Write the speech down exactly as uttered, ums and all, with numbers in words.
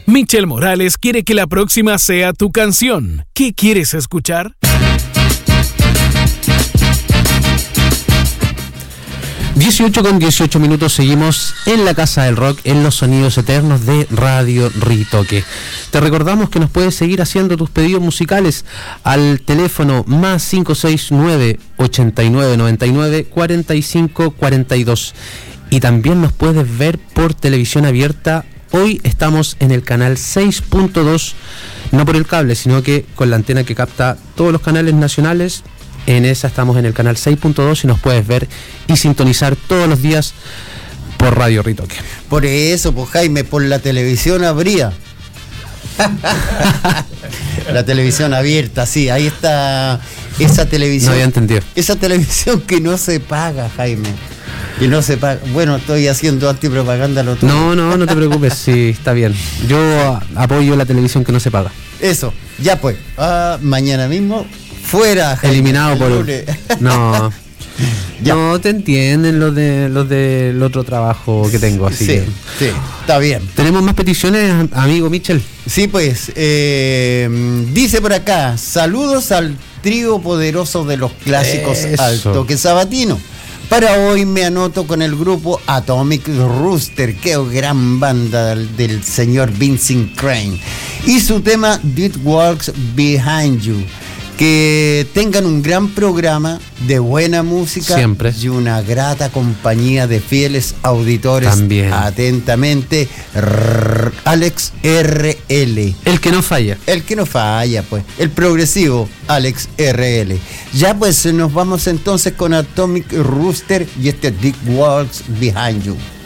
Michel Morales quiere que la próxima sea tu canción. ¿Qué quieres escuchar? dieciocho con dieciocho minutos, seguimos en la Casa del Rock, en los sonidos eternos de Radio Ritoque. Te recordamos que nos puedes seguir haciendo tus pedidos musicales al teléfono más cinco seis nueve, ochenta y nueve noventa y nueve, cuarenta y cinco cuarenta y dos. Y también nos puedes ver por televisión abierta. Hoy estamos en el canal seis punto dos, no por el cable, sino que con la antena que capta todos los canales nacionales. En esa estamos en el canal seis punto dos y nos puedes ver y sintonizar todos los días por Radio Ritoque. Por eso, pues Jaime, por la televisión habría. La televisión abierta, sí, ahí está esa televisión. No había entendido. Esa televisión que no se paga, Jaime. Que no se paga. Bueno, estoy haciendo antipropaganda. Lo no, no, no te preocupes, sí, está bien. Yo apoyo la televisión que no se paga. Eso, ya pues. Ah, mañana mismo. Fuera, Jaime, eliminado por no ya. No te entienden los de los del otro trabajo que tengo, así sí, que sí, está bien. ¿Tenemos más peticiones, amigo Michel? Sí, pues eh, dice por acá: saludos al trío poderoso de los clásicos Eso. Al Toque Sabatino. Para hoy me anoto con el grupo Atomic Rooster, que es gran banda del, del señor Vincent Crane, y su tema Dead Walks Behind You. Que tengan un gran programa de buena música. Siempre. Y una grata compañía de fieles auditores. También. Atentamente, rrr, Alex R L. El que no falla. El que no falla, pues. El progresivo Alex R L. Ya pues nos vamos entonces con Atomic Rooster y este Dick Walks Behind You.